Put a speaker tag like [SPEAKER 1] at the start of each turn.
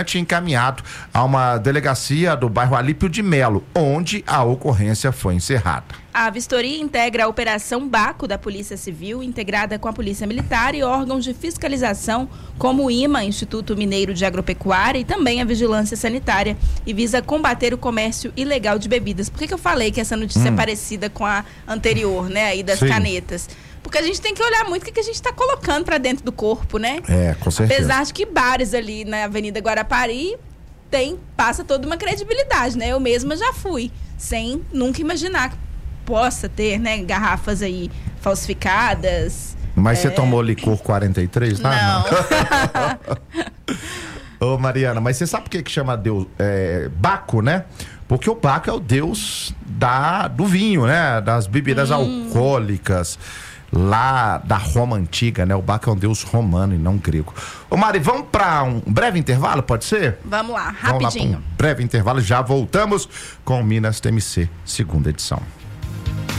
[SPEAKER 1] flagrante e encaminhado a uma delegacia do bairro Alípio de Melo, onde a ocorrência foi encerrada.
[SPEAKER 2] A vistoria integra a Operação Baco da Polícia Civil, integrada com a Polícia Militar e órgãos de fiscalização, como o IMA, Instituto Mineiro de Agropecuária, e também a Vigilância Sanitária, e visa combater o comércio ilegal de bebidas. Por que eu falei que essa notícia é parecida com a anterior, né, aí das canetas? Porque a gente tem que olhar muito o que a gente está colocando para dentro do corpo, né?
[SPEAKER 1] Com certeza.
[SPEAKER 2] Apesar de que bares ali na Avenida Guarapari passa toda uma credibilidade, né? Eu mesma já fui, sem nunca imaginar que possa ter, né, garrafas aí falsificadas.
[SPEAKER 1] Mas você tomou licor 43 lá? Não. Ô, Mariana, mas você sabe por que chama Deus Baco, né? Porque o Baco é o deus do vinho, né? Das bebidas alcoólicas lá da Roma Antiga, né? O Baco é um deus romano e não grego. Ô, Mari, vamos para um breve intervalo, pode ser?
[SPEAKER 2] Vamos lá,
[SPEAKER 1] Vamos
[SPEAKER 2] rapidinho.
[SPEAKER 1] lá pra um breve intervalo, já voltamos com o Minas TMC, segunda edição.